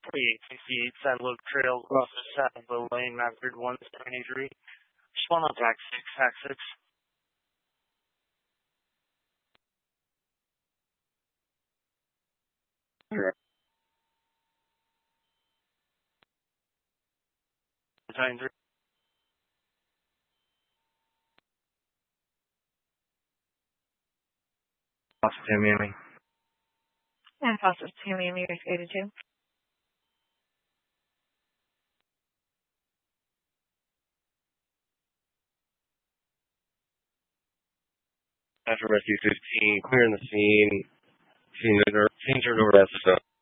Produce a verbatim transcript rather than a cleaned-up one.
forty-eight sixty-eight Sidewalk Trail, Gloucester, Saddleville Lane, map grid one seventy-three. Respond on tax six, tax six. Correct. Battalion three. Foster to Miami. And Foster to Miami, eighty-two. After Rescue fifteen, clearing the scene. Change your number to